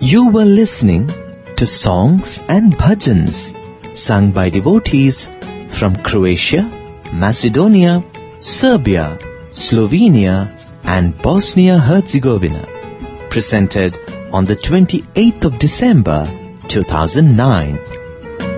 You were listening to songs and bhajans sung by devotees from Croatia, Macedonia, Serbia, Slovenia and Bosnia-Herzegovina, presented on the 28th of December 2009.